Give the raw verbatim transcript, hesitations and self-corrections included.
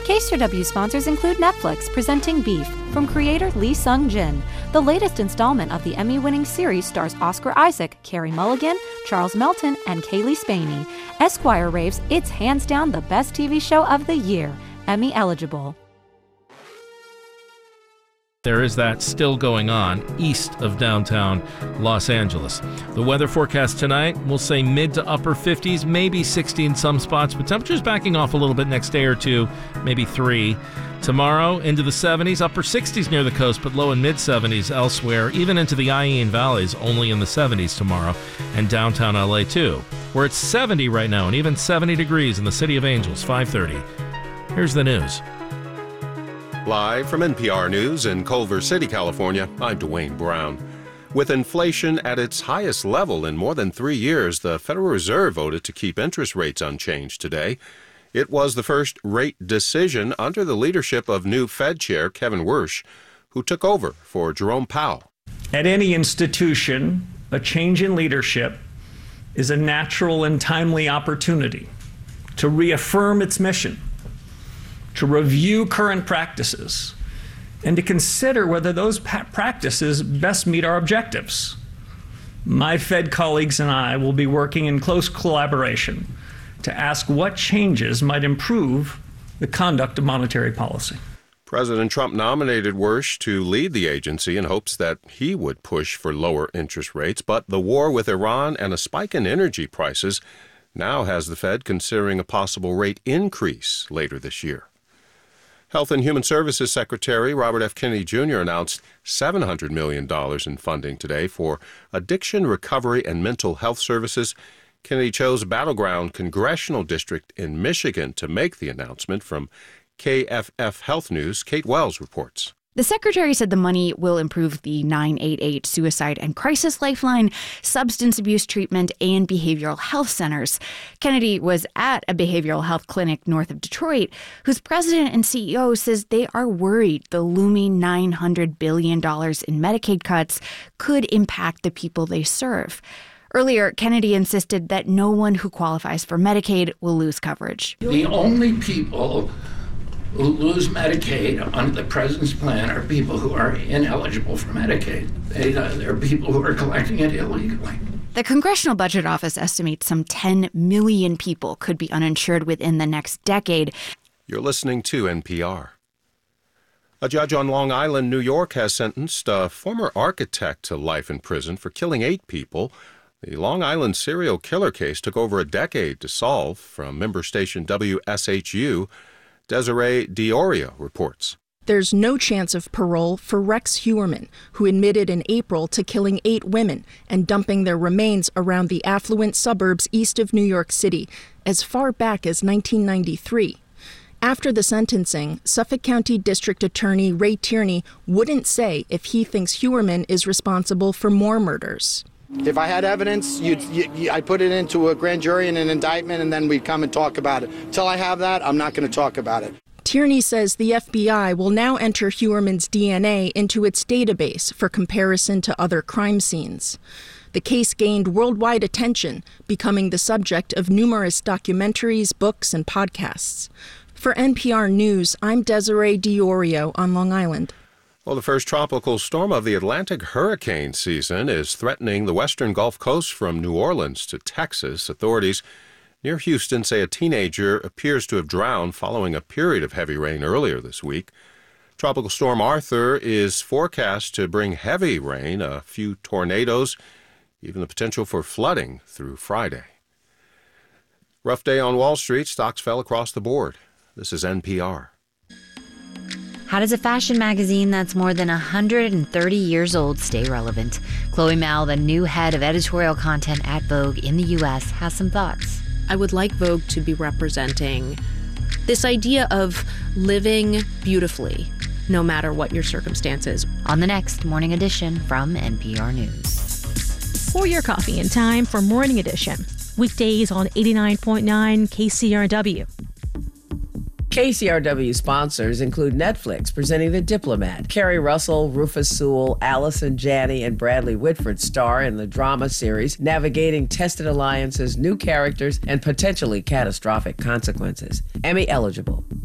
K C R W sponsors include Netflix presenting Beef from creator Lee Sung-jin. The latest installment of the Emmy-winning series stars Oscar Isaac, Carey Mulligan, Charles Melton, and Kaylee Spaney. Esquire raves it's hands down the best T V show of the year, Emmy eligible. There is that still going on east of downtown Los Angeles. The weather forecast tonight, we'll say mid to upper fifties, maybe sixty in some spots, but temperatures backing off a little bit next day or two, maybe three. Tomorrow into the seventies, upper sixties near the coast, but low and mid seventies elsewhere, even into the Iene Valleys, only in the seventies tomorrow, and downtown L A too, where it's seventy right now and even seventy degrees in the City of Angels, five thirty. Here's the news. Live from N P R News in Culver City, California, I'm Dwayne Brown. With inflation at its highest level in more than three years, the Federal Reserve voted to keep interest rates unchanged today. It was the first rate decision under the leadership of new Fed Chair Kevin Warsh, who took over for Jerome Powell. At any institution, a change in leadership is a natural and timely opportunity to reaffirm its mission, to review current practices, and to consider whether those pa- practices best meet our objectives. My Fed colleagues and I will be working in close collaboration to ask what changes might improve the conduct of monetary policy. President Trump nominated Warsh to lead the agency in hopes that he would push for lower interest rates, but the war with Iran and a spike in energy prices now has the Fed considering a possible rate increase later this year. Health and Human Services Secretary Robert F. Kennedy Junior announced seven hundred million dollars in funding today for addiction recovery and mental health services. Kennedy chose Battleground Congressional District in Michigan to make the announcement. From K F F Health News, Kate Wells reports. The secretary said the money will improve the nine eight eight Suicide and Crisis Lifeline, substance abuse treatment, and behavioral health centers. Kennedy was at a behavioral health clinic north of Detroit, whose president and C E O says they are worried the looming nine hundred billion dollars in Medicaid cuts could impact the people they serve. Earlier, Kennedy insisted that no one who qualifies for Medicaid will lose coverage. The only people who lose Medicaid under the president's plan are people who are ineligible for Medicaid. They, uh, they're people who are collecting it illegally. The Congressional Budget Office estimates some ten million people could be uninsured within the next decade. You're listening to N P R. A judge on Long Island, New York, has sentenced a former architect to life in prison for killing eight people. The Long Island serial killer case took over a decade to solve. From member station W S H U, Desiree Diorio reports. There's no chance of parole for Rex Heuermann, who admitted in April to killing eight women and dumping their remains around the affluent suburbs east of New York City as far back as nineteen ninety-three. After the sentencing, Suffolk County District Attorney Ray Tierney wouldn't say if he thinks Heuermann is responsible for more murders. If I had evidence, you'd, you, I'd put it into a grand jury and an indictment, and then we'd come and talk about it. Till I have that, I'm not going to talk about it. Tierney says the F B I will now enter Heuermann's D N A into its database for comparison to other crime scenes. The case gained worldwide attention, becoming the subject of numerous documentaries, books, and podcasts. For N P R News, I'm Desiree Diorio on Long Island. Well, the first tropical storm of the Atlantic hurricane season is threatening the western Gulf Coast from New Orleans to Texas. Authorities near Houston say a teenager appears to have drowned following a period of heavy rain earlier this week. Tropical Storm Arthur is forecast to bring heavy rain, a few tornadoes, even the potential for flooding through Friday. Rough day on Wall Street. Stocks fell across the board. This is N P R. How does a fashion magazine that's more than one hundred thirty years old stay relevant? Chloe Mao, the new head of editorial content at Vogue in the U S, has some thoughts. I would like Vogue to be representing this idea of living beautifully, no matter what your circumstances. On the next Morning Edition from N P R News. Pour your coffee in time for Morning Edition. Weekdays on eighty-nine point nine K C R W. K C R W sponsors include Netflix, presenting The Diplomat. Kerry Russell, Rufus Sewell, Allison Janney, and Bradley Whitford star in the drama series navigating tested alliances, new characters, and potentially catastrophic consequences. Emmy eligible.